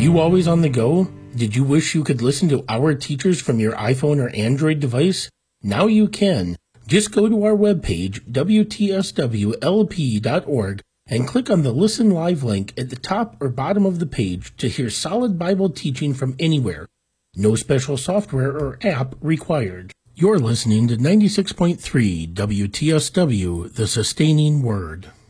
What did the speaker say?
you always on the go? Did you wish you could listen to our teachers from your iPhone or Android device? Now you can. Just go to our webpage, WTSWLP.org, and click on the Listen Live link at the top or bottom of the page to hear solid Bible teaching from anywhere. No special software or app required. You're listening to 96.3 WTSW, the Sustaining Word.